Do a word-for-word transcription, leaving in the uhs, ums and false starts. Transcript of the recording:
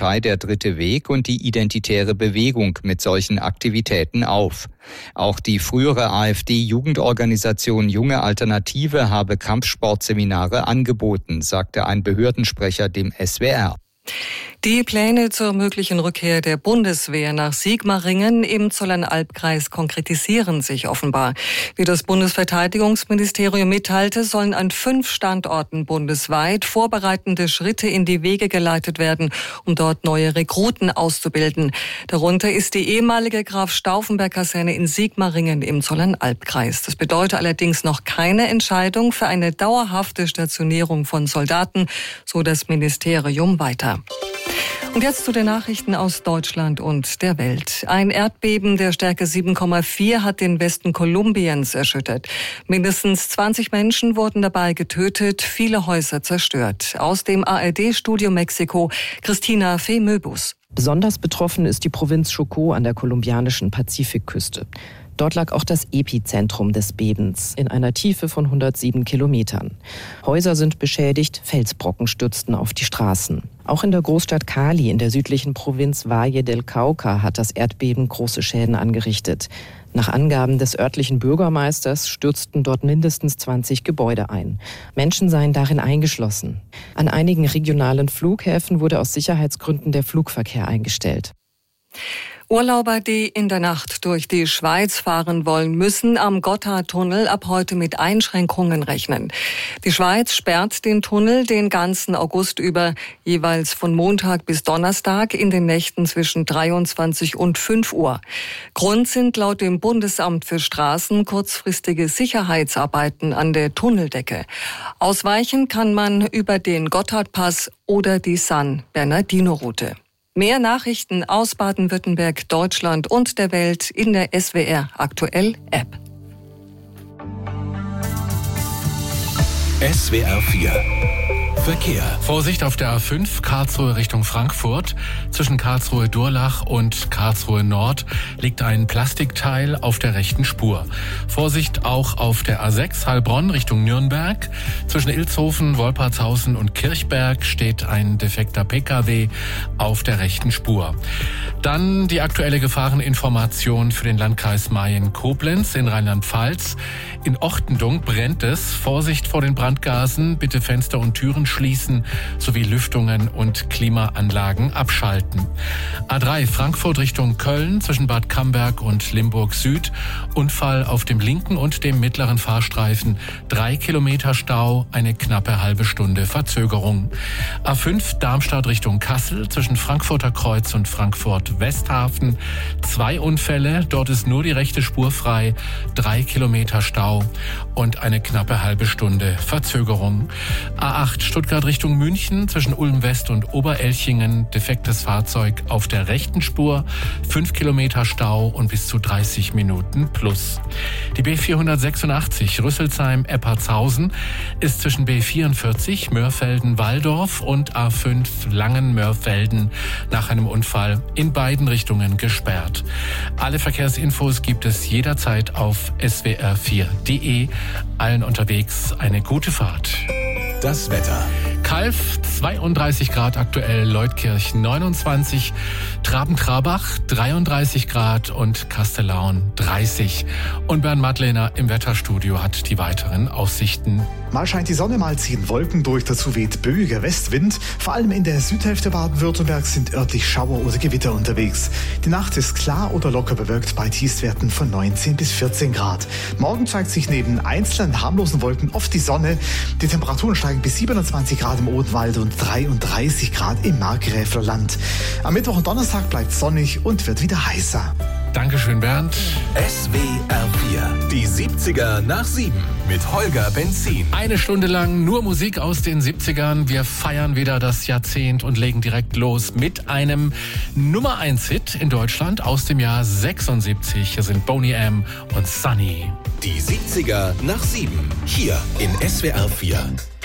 Partei Der Dritte Weg und die Identitäre Bewegung mit solchen Aktivitäten auf. Auch die frühere AfD-Jugendorganisation Junge Alternative habe Kampfsportseminare angeboten, sagte ein Behördensprecher dem S W R. Die Pläne zur möglichen Rückkehr der Bundeswehr nach Sigmaringen im Zollernalbkreis konkretisieren sich offenbar. Wie das Bundesverteidigungsministerium mitteilte, sollen an fünf Standorten bundesweit vorbereitende Schritte in die Wege geleitet werden, um dort neue Rekruten auszubilden. Darunter ist die ehemalige Graf-Stauffenberg-Kaserne in Sigmaringen im Zollernalbkreis. Das bedeutet allerdings noch keine Entscheidung für eine dauerhafte Stationierung von Soldaten, so das Ministerium weiter. Und jetzt zu den Nachrichten aus Deutschland und der Welt. Ein Erdbeben der Stärke sieben Komma vier hat den Westen Kolumbiens erschüttert. Mindestens zwanzig Menschen wurden dabei getötet, viele Häuser zerstört. Aus dem A R D-Studio Mexiko, Christina Fee-Möbus. Besonders betroffen ist die Provinz Chocó an der kolumbianischen Pazifikküste. Dort lag auch das Epizentrum des Bebens in einer Tiefe von hundertsieben Kilometern. Häuser sind beschädigt, Felsbrocken stürzten auf die Straßen. Auch in der Großstadt Cali in der südlichen Provinz Valle del Cauca hat das Erdbeben große Schäden angerichtet. Nach Angaben des örtlichen Bürgermeisters stürzten dort mindestens zwanzig Gebäude ein. Menschen seien darin eingeschlossen. An einigen regionalen Flughäfen wurde aus Sicherheitsgründen der Flugverkehr eingestellt. Urlauber, die in der Nacht durch die Schweiz fahren wollen, müssen am Gotthardtunnel ab heute mit Einschränkungen rechnen. Die Schweiz sperrt den Tunnel den ganzen August über, jeweils von Montag bis Donnerstag in den Nächten zwischen dreiundzwanzig und fünf Uhr. Grund sind laut dem Bundesamt für Straßen kurzfristige Sicherheitsarbeiten an der Tunneldecke. Ausweichen kann man über den Gotthardpass oder die San Bernardino-Route. Mehr Nachrichten aus Baden-Württemberg, Deutschland und der Welt in der S W R Aktuell App. S W R vier Verkehr. Vorsicht auf der A fünf, Karlsruhe Richtung Frankfurt. Zwischen Karlsruhe-Durlach und Karlsruhe Nord liegt ein Plastikteil auf der rechten Spur. Vorsicht auch auf der A sechs, Heilbronn Richtung Nürnberg. Zwischen Ilshofen, Wolpertshausen und Kirchberg steht ein defekter Pkw auf der rechten Spur. Dann die aktuelle Gefahreninformation für den Landkreis Mayen-Koblenz in Rheinland-Pfalz. In Ochtendung brennt es. Vorsicht vor den Brandgasen. Bitte Fenster und Türen schließen sowie Lüftungen und Klimaanlagen abschalten. A drei Frankfurt Richtung Köln zwischen Bad Camberg und Limburg Süd. Unfall auf dem linken und dem mittleren Fahrstreifen. Drei Kilometer Stau, eine knappe halbe Stunde Verzögerung. A fünf Darmstadt Richtung Kassel zwischen Frankfurter Kreuz und Frankfurt Westhafen. Zwei Unfälle, dort ist nur die rechte Spur frei. Drei Kilometer Stau und eine knappe halbe Stunde Verzögerung. A acht Stuttgart Richtung München zwischen Ulm West und Oberelchingen. Defektes Fahrzeug auf der rechten Spur. Fünf Kilometer Stau und bis zu dreißig Minuten plus. Die B vierhundertsechsundachtzig Rüsselsheim-Eppertshausen ist zwischen B vierundvierzig Mörfelden-Walldorf und A fünf Langen-Mörfelden nach einem Unfall in beiden Richtungen gesperrt. Alle Verkehrsinfos gibt es jederzeit auf S W R vier punkt de. Allen unterwegs eine gute Fahrt. Das Wetter. Calw zweiunddreißig Grad aktuell, Leutkirch neunundzwanzig, Traben-Trarbach dreiunddreißig Grad und Kastellaun dreißig. Und Bernd Madlener im Wetterstudio hat die weiteren Aussichten. Mal scheint die Sonne, mal ziehen Wolken durch, dazu weht böiger Westwind. Vor allem in der Südhälfte Baden-Württembergs sind örtlich Schauer oder Gewitter unterwegs. Die Nacht ist klar oder locker bewölkt bei Tiefstwerten von neunzehn bis vierzehn Grad. Morgen zeigt sich neben einzelnen harmlosen Wolken oft die Sonne. Die Temperaturen steigen bis siebenundzwanzig Grad im Odenwald und dreiunddreißig Grad im Markgräflerland. Am Mittwoch und Donnerstag bleibt sonnig und wird wieder heißer. Dankeschön, Bernd. S W R vier. Die siebziger nach sieben mit Holger Benzin. Eine Stunde lang nur Musik aus den siebzigern. Wir feiern wieder das Jahrzehnt und legen direkt los mit einem Nummer eins Hit in Deutschland aus dem Jahr sechsundsiebzig. Hier sind Boney M. und Sunny. Die siebziger nach sieben. Hier in S W R vier.